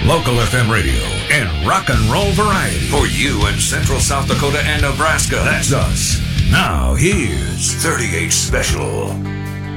Local FM radio and rock and roll variety. For you in Central South Dakota and Nebraska. That's us. Now here's 38 Special.